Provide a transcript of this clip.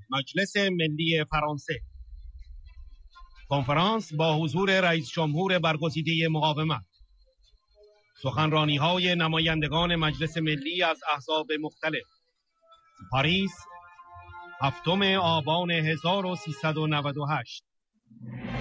مجلس ملی فرانسه. کنفرانس با حضور رئیس جمهور برگزیده مقاومت. سخنرانی‌های نمایندگان مجلس ملی از احزاب مختلف. پاریس، 7 آبان 1398.